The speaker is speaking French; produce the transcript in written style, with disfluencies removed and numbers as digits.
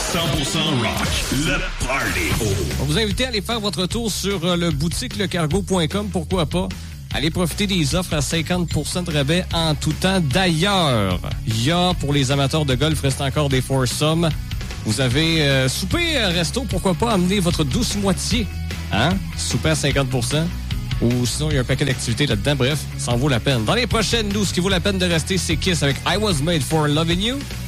rock, le party. On vous invite à aller faire votre tour sur le boutique lecargo.com, pourquoi pas. Allez profiter des offres à 50% de rabais en tout temps. D'ailleurs, il y a, pour les amateurs de golf, reste encore des foursomes. Vous avez souper, resto, pourquoi pas amener votre douce moitié. Hein? Souper à 50%. Ou sinon, il y a un paquet d'activités là-dedans. Bref, ça en vaut la peine. Dans les prochaines news, ce qui vaut la peine de rester, c'est Kiss avec I Was Made for Loving You.